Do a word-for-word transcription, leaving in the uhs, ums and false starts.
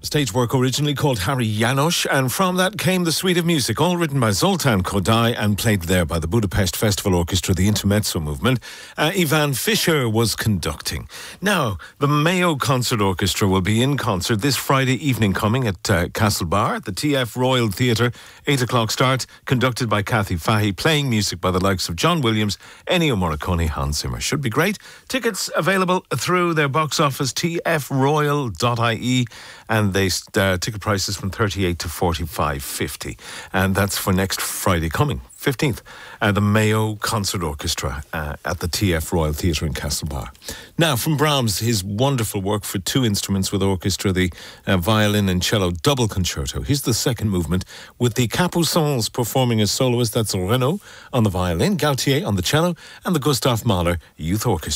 Stage work originally called Harry Janos, and from that came the suite of music, all written by Zoltan Kodály and played there by the Budapest Festival Orchestra, the Intermezzo movement. Uh, Ivan Fischer was conducting. Now, the Mayo Concert Orchestra will be in concert this Friday evening coming at uh, Castlebar at the T F Royal Theatre, eight o'clock start, conducted by Kathy Fahey, playing music by the likes of John Williams, Ennio Morricone, Hans Zimmer. Should be great. Tickets available through their box office, t f royal dot i e, and they uh, ticket prices from thirty-eight to forty-five fifty, and that's for next Friday coming, fifteenth, uh, the Mayo Concert Orchestra uh, at the T F Royal Theatre in Castlebar. Now, from Brahms, his wonderful work for two instruments with orchestra, the uh, violin and cello double concerto. Here's the second movement with the Capuçons performing as soloists. That's Renaud on the violin, Gautier on the cello, and the Gustav Mahler Youth Orchestra.